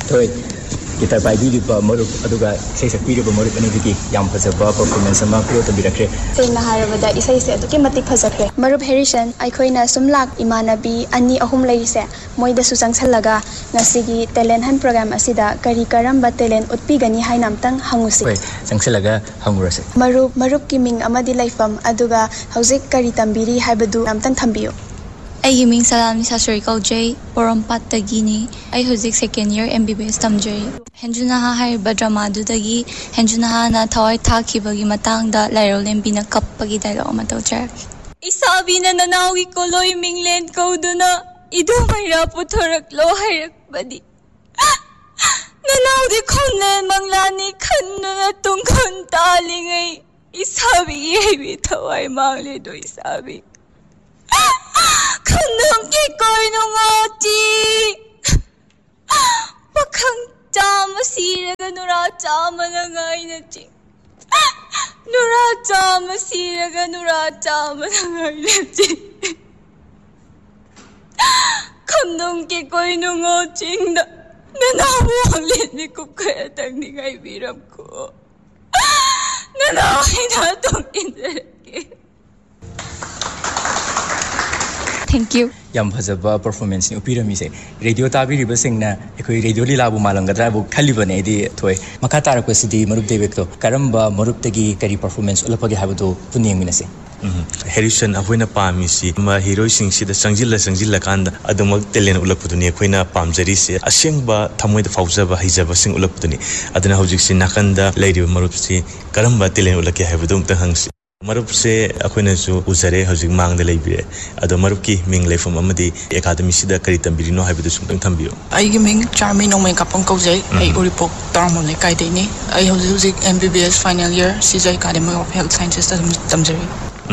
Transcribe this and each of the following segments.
thôi kita paidi ba marup aduga sei sakpiri ba marup ani diki yam phajaba performance ama pro tabirakre sena harabada isai se aduki matik phajakre marup Harrison aikoina sumlak imanabi ani ahum leise moida su changsallaga ngasigi talent hunt program asida kari karamba talent utpigani hainamtang hangusi hoi changsallaga hangurase marup ki ming amadi laifam aduga hauzik kari tambiri haibadu namtang thambiyo I ming Salam Sasori Kaujay Porompat Tagini I huzik second year MBBS tamjay Henjunaha haiba drama dudagi Henjunaha na thawai thakibagi matangda lairo lembina kappagi dialogue ama tawjak Isabi na nanawi ko loy minglen kauduna idu mayra puthoraklo hairakbadi Nanawdi khonlen manglani khannuna tungkhon talingai Isabi yebi thawai mangle do isabi Kanong kikoy nung oti Pakang chama siraga nura chama na ngay na ching Nura chama siraga nura chama na ngay na ching Kanong kikoy nung oting na Nanawang linig ko kaya tang ni ngay biram ko Nanawang na itong indaraki Thank you. Yam phajaba performance ni upirami se radio tabi riba singna ekoi radio lila bu malangadra bu khalibane di thoi makha tarak pasidi marup devek to karamba marup tagi kari performance ulapagi habado punyeng minase Harrison ahoina pami si ma hero sing si da sangjilla kanda adumak talent ulapuduni khoina pamjari se asengba thamoi da faujaba hijaba sing ulapuduni aduna hojik si nakanda leiri marup si karamba talent ulaki habado ta hangsi Marup se akoina su uzare hojik mangda leibire ado marup ki ming leifam amadi academy sida kari tambirino haibudu sumtang thambiyo ai gi ming charmi no mai kapang kaujai ai uripok tarmon le kai deini ai hojik MBBS final year CJ Academy of Health Sciences tamjari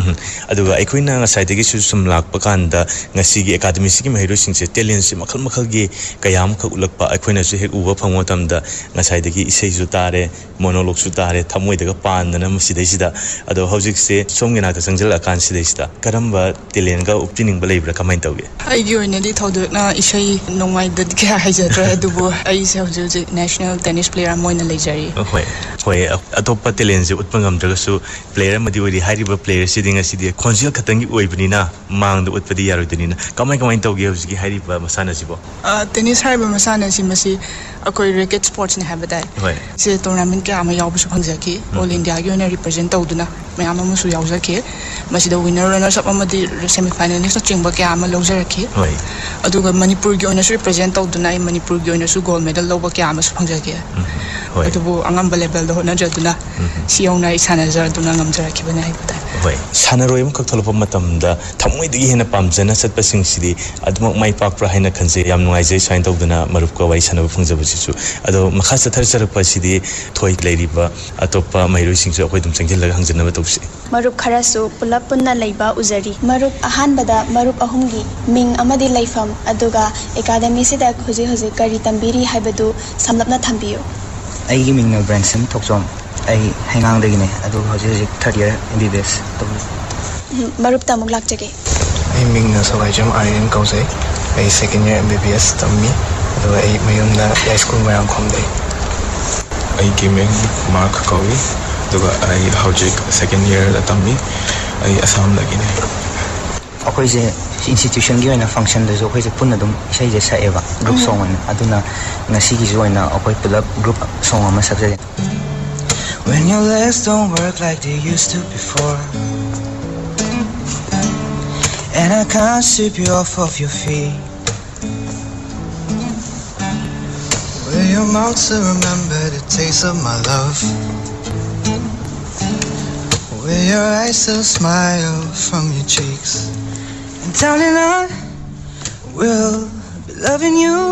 aduga aikoina ngasai degi su sumlak pakanda ngasigi academy sigi mahiro singse talent si makhal gi kayam kha ulakpa aikoina su hek uba phangwa tamda ngasai degi isei ju tare monologue su tare thamoi daga pandana masidai sida ado hojik se somgena ta sangjal akan sidai sida karamba talent ga opening ba leibra kamai tawge ai gi oina di thodokna isei nongmai dad kya haijatra adubo ai se hojik national tennis player moina lejari hoi atopa talent je utpangam daga su player madi wori hariba player sidinga sidi khonjil khatangi oibnina mangda utpadi yaroidinina kamai tawge hojiki hariba masana sibo tennis hariba masana si masi akoi racket sports ne habadai se tournament kya ama yawbu su phangjaki all india gi ona represent tawduna mayam ama su yawjaki masida winner runners up amadi semi finalist chingba kya ama lawjaraki aduga manipur gi ona su represent tawduna manipur gi ona su gold medal lawba kya ama su phangjaki adubu angamba level do na jaduna siona isana jaduna ngamjaraki bana habadai sanaroi am khaktholopa matamda thamoi digi hena pamjana satpasing sidi aduma mai pakpra haina khanje yam nuai jai sign tawduna marup ko wai sanaba phungjabu sisu ado makha sathar charakpa sidi thoi leiriba atopa mairoi singsu akoi dum changjil hangjana tawsi marup kharasu pulap punna leiba uzari marup ahanbada marup ahumgi ming amadi laifam aduga academy sida hoji kari tambiri haibadu samlapna thambiyo ai gi ming na Branson Thokjom ai hangang degine adu hoji third year MBBS marup tamuk lakjage ai ming na Sawajam Aryan Kausai ai second year MBBS tammi adu ai mayumna high school mayam khomdai ai gi ming Mark Kawi adu ai hojik second year tammi ai Assam lagine akoi je institution gi oina function de jo khoi je punna dum isai je sa eva group song aduna ngasi gi joina akoi pulap group song ama sabje When your legs don't work like they used to before, and I can't sweep you off of your feet, will your mouth still remember the taste of my love? Will your eyes still smile from your cheeks? And darling, I will be loving you